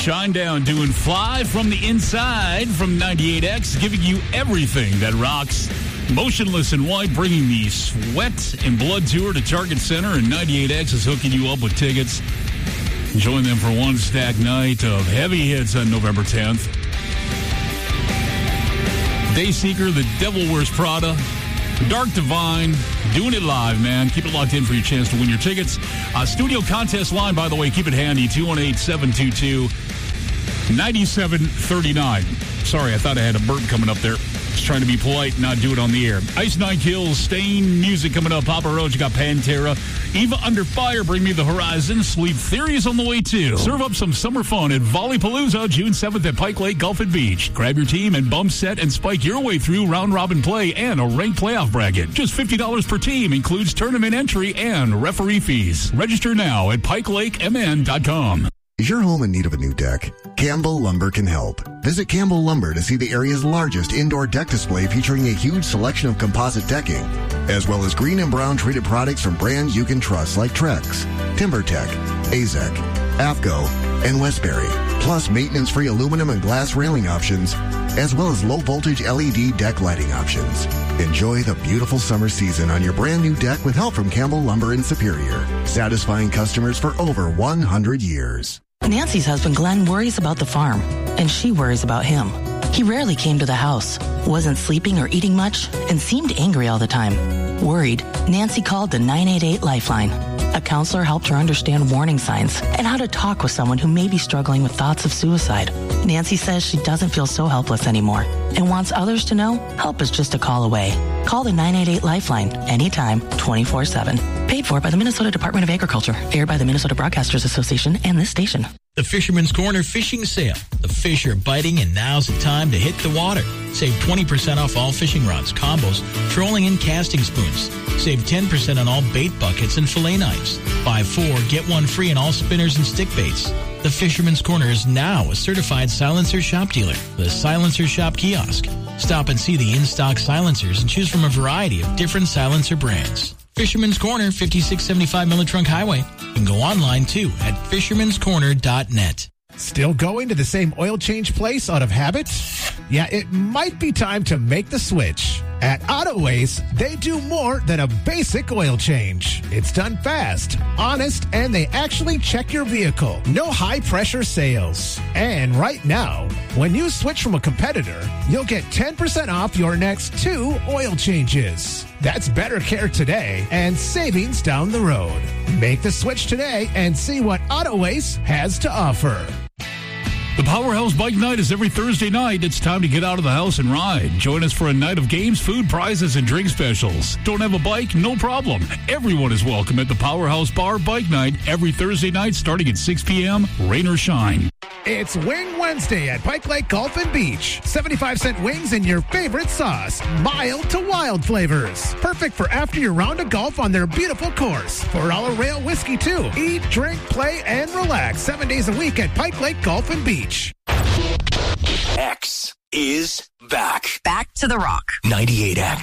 Shinedown doing Fly from the Inside from 98X, giving you everything that rocks. Motionless in White bringing the Sweat and Blood Tour to Target Center, and 98X is hooking you up with tickets. Join them for one stacked night of heavy hits on November 10th. Dayseeker, The Devil Wears Prada, Dark Divine, doing it live, man. Keep it locked in for your chance to win your tickets. Studio contest line, by the way, keep it handy, 218-722-9739. Sorry, I thought I had a burp coming up there. Just trying to be polite, not do it on the air. Ice Nine Kills, Stain music coming up. Papa Roach, you got Pantera. Eva Under Fire, Bring Me the Horizon. Sleep Theory is on the way, too. Serve up some summer fun at Volleypalooza, June 7th at Pike Lake Golf and Beach. Grab your team and bump set and spike your way through round-robin play and a ranked playoff bracket. Just $50 per team, includes tournament entry and referee fees. Register now at PikeLakeMN.com. Is your home in need of a new deck? Campbell Lumber can help. Visit Campbell Lumber to see the area's largest indoor deck display featuring a huge selection of composite decking, as well as green and brown treated products from brands you can trust like Trex, TimberTech, AZEK, AFCO, and Westbury, plus maintenance-free aluminum and glass railing options, as well as low-voltage LED deck lighting options. Enjoy the beautiful summer season on your brand new deck with help from Campbell Lumber in Superior, satisfying customers for over 100 years. Nancy's husband, Glenn, worries about the farm, and she worries about him. He rarely came to the house, wasn't sleeping or eating much, and seemed angry all the time. Worried, Nancy called the 988 Lifeline. A counselor helped her understand warning signs and how to talk with someone who may be struggling with thoughts of suicide. Nancy says she doesn't feel so helpless anymore and wants others to know help is just a call away. Call the 988 Lifeline anytime, 24/7. Paid for by the Minnesota Department of Agriculture. Aired by the Minnesota Broadcasters Association and this station. The Fisherman's Corner Fishing Sale. The fish are biting and now's the time to hit the water. Save 20% off all fishing rods, combos, trolling, and casting spoons. Save 10% on all bait buckets and fillet knives. Buy 4, get 1 free on all spinners and stick baits. The Fisherman's Corner is now a certified silencer shop dealer. The Silencer Shop Kiosk. Stop and see the in-stock silencers and choose from a variety of different silencer brands. Fisherman's Corner, 5675 Miller Trunk Highway. You can go online, too, at fishermanscorner.net. Still going to the same oil change place out of habit? Yeah, it might be time to make the switch. At Autoways, they do more than a basic oil change. It's done fast, honest, and they actually check your vehicle. No high-pressure sales. And right now, when you switch from a competitor, you'll get 10% off your next 2 oil changes. That's better care today and savings down the road. Make the switch today and see what Autoways has to offer. The Powerhouse Bike Night is every Thursday night. It's time to get out of the house and ride. Join us for a night of games, food, prizes, and drink specials. Don't have a bike? No problem. Everyone is welcome at the Powerhouse Bar Bike Night every Thursday night starting at 6 p.m., rain or shine. It's Wing Wednesday at Pike Lake Golf and Beach. 75-cent wings and your favorite sauce. Mild to wild flavors. Perfect for after your round of golf on their beautiful course. $4 rail whiskey, too. Eat, drink, play, and relax 7 days a week at Pike Lake Golf and Beach. X is back. Back to the rock. 98X.